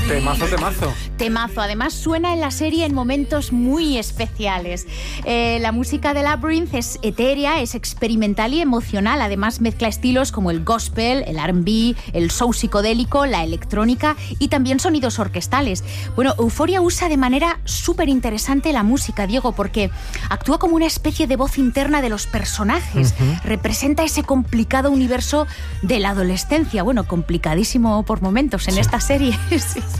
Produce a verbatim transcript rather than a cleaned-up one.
Temazo, temazo. Temazo. Además suena en la serie en momentos muy especiales. Eh, la música de Labyrinth es etérea, es experimental y emocional. Además mezcla estilos como el gospel, el R and B, el soul psicodélico, la electrónica y también sonidos orquestales. Bueno, Euphoria usa de manera súper interesante la música, Diego, porque actúa como una especie de voz interna de los personajes. Uh-huh. Representa ese complicado universo de la adolescencia. Bueno, complicadísimo por momentos en sí. esta serie. sí,